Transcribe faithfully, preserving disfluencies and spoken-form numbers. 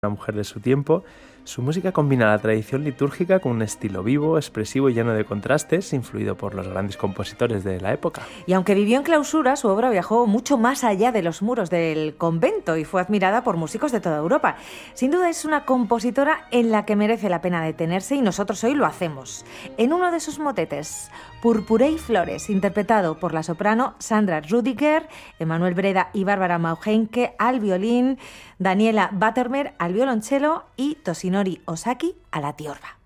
una mujer de su tiempo, su música combina la tradición litúrgica con un estilo vivo, expresivo y lleno de contrastes, influido por los grandes compositores de la época. Y aunque vivió en clausura, su obra viajó mucho más allá de los muros del convento y fue admirada por músicos de toda Europa. Sin duda es una compositora en la que merece la pena detenerse y nosotros hoy lo hacemos. En uno de sus motetes, Purpuré y Flores, interpretado por la soprano Sandra Rüdiger, Emanuel Breda y Bárbara Maugenke al violín, Daniela Battermer al violonchelo y Toshinori Osaki a la tiorba.